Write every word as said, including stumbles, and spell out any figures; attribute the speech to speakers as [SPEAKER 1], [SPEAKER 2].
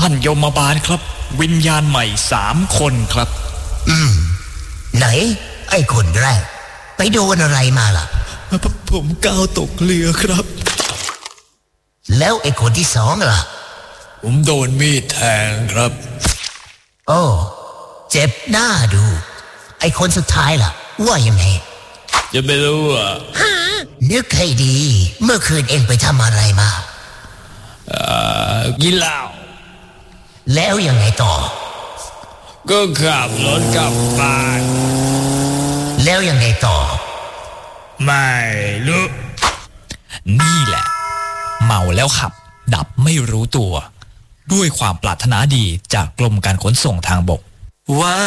[SPEAKER 1] ท่านยมบาลครับวิญญาณใหม่สามคนครับ
[SPEAKER 2] อืมไหนไอ้คนแรกไปโดนอะไรมาล่ะ
[SPEAKER 1] ผมก้าวตกเรือครับ
[SPEAKER 2] แล้วไอ้คนที่สองล่ะ
[SPEAKER 1] ผมโดนมีดแทงครับ
[SPEAKER 2] โอ้เจ็บหน้าดูไอ้คนสุดท้ายล่ะว่ายังไง
[SPEAKER 1] จะไม่รู้อ่ะ
[SPEAKER 2] นึกให้ดีเมื่อคืนเอ็งไปทำอะไรมา
[SPEAKER 1] อ่ากินเหล้า
[SPEAKER 2] แล้วยังไงต่อ
[SPEAKER 1] ก็ขับรถกลับบ้าน
[SPEAKER 2] แล้วยังไงต่อ
[SPEAKER 1] ไม่รู้นี่แหละเมาแล้วขับดับไม่รู้ตัวด้วยความปรารถนาดีจากกรมการขนส่งทางบกว่า